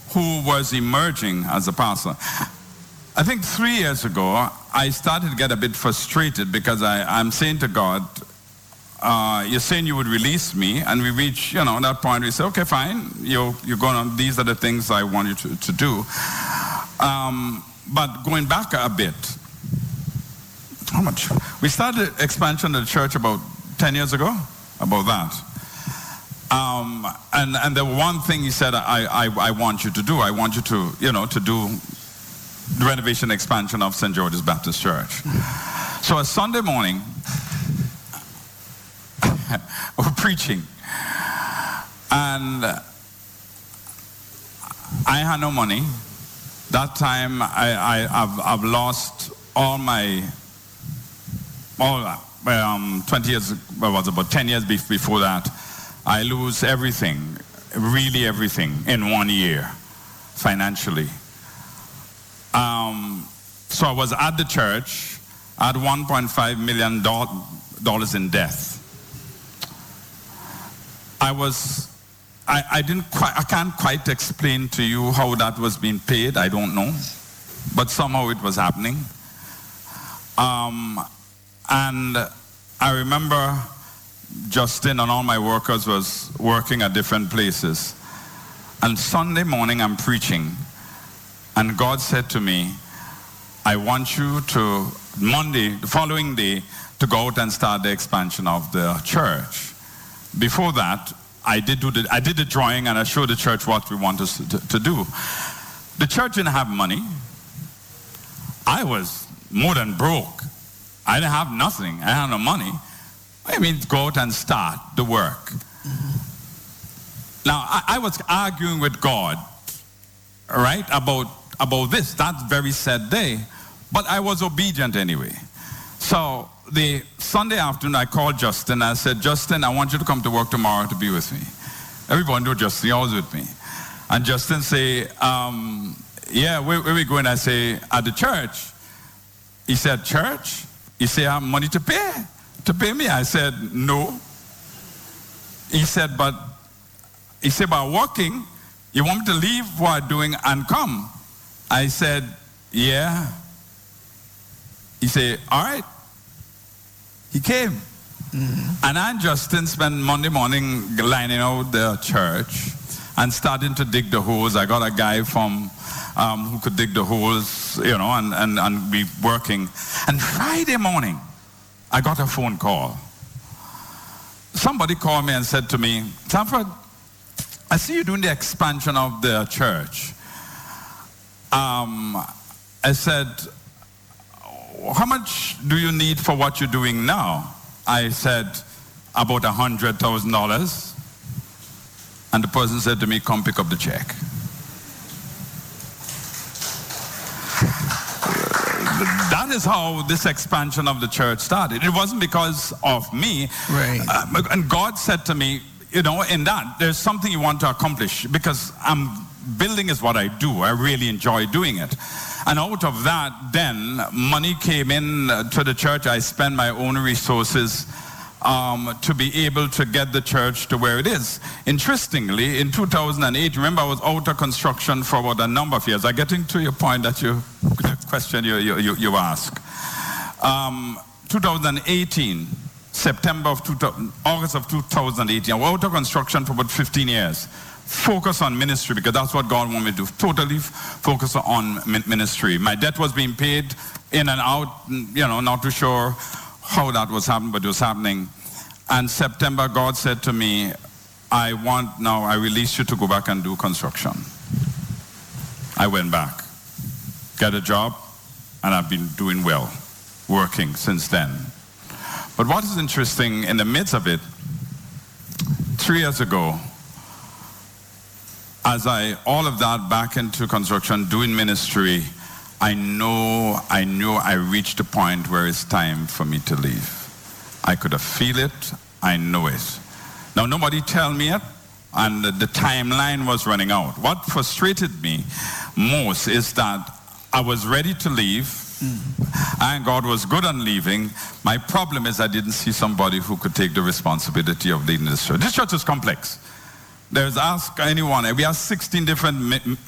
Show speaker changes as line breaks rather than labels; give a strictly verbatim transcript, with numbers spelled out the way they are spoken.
who was emerging as a pastor. I think three years ago, I started to get a bit frustrated because I, I'm saying to God, uh, you're saying you would release me, and we reach, you know, that point, we say, okay, fine, you're, you're going on, these are the things I want you to, to do. Um, but going back a bit, how much? We started expansion of the church about ten years ago, about that. Um, and, and the one thing he said, I, I, I want you to do, I want you to, you know, to do the renovation expansion of Saint George's Baptist Church. So a Sunday morning, we're preaching, and I had no money. That time, I, I, I've, I've lost all my, all um, twenty years, well, it was about ten years before that. I lose everything, really everything, in one year, financially. Um, so I was at the church, at one point five million dollars in debt. I was, I, I didn't quite, I can't quite explain to you how that was being paid, I don't know, but somehow it was happening. Um, and I remember Justin and all my workers was working at different places. And Sunday morning I'm preaching, and God said to me, I want you to, Monday, the following day, to go out and start the expansion of the church. Before that, I did do the, I did the drawing, and I showed the church what we wanted to, to do. The church didn't have money. I was more than broke. I didn't have nothing. I had no money. I mean, go out and start the work. Mm-hmm. Now, I, I was arguing with God, right, about, about this, that very sad day, but I was obedient anyway. So the Sunday afternoon, I called Justin. I said, Justin, I want you to come to work tomorrow to be with me. Everyone knew Justin, he was with me. And Justin say, um, yeah, where, where are we going? I say, at the church. He said, church? He said, I have money to pay. To pay me? I said, no. He said, but, he said, but working, you want me to leave what I'm doing and come? I said, yeah. He said, all right. He came. Mm-hmm. And I and Justin spent Monday morning lining out the church and starting to dig the holes. I got a guy from um, who could dig the holes, you know, and, and, and be working. And Friday morning, I got a phone call. Somebody called me and said to me, Sanford, I see you doing the expansion of the church. Um, I said, how much do you need for what you're doing now? I said, about one hundred thousand dollars. And the person said to me, come pick up the check. That is how this expansion of the church started. It wasn't because of me.
Right.
Uh, and God said to me, you know, in that, there's something you want to accomplish, because I'm, building is what I do. I really enjoy doing it. And out of that, then, money came in to the church. I spent my own resources um, to be able to get the church to where it is. Interestingly, in two thousand eight, remember, I was out of construction for about a number of years. I'm getting to your point that you, the question you, you, you ask. Um, two thousand eighteen, September of two thousand, August of two thousand eighteen, I was out of construction for about fifteen years. Focus on ministry, because that's what God wanted me to do. Totally focus on ministry. My debt was being paid in and out, you know, not too sure how that was happening, but it was happening. And September, God said to me, I want now, I release you to go back and do construction. I went back, got a job, and I've been doing well, working since then. But what is interesting, in the midst of it, three years ago, as I, all of that back into construction, doing ministry, I know, I knew I reached a point where it's time for me to leave. I could have feel it, I know it. Now, nobody tell me it, and the timeline was running out. What frustrated me most is that I was ready to leave, mm-hmm. and God was good on leaving. My problem is I didn't see somebody who could take the responsibility of leading this church. This church is complex. There's, ask anyone, we have sixteen different